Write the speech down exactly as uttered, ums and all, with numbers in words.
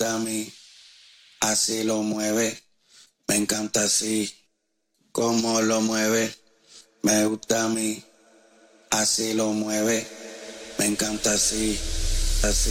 gusta a mí, así lo mueve, me encanta así, como lo mueve, me gusta a mí, así lo mueve, me encanta así, así.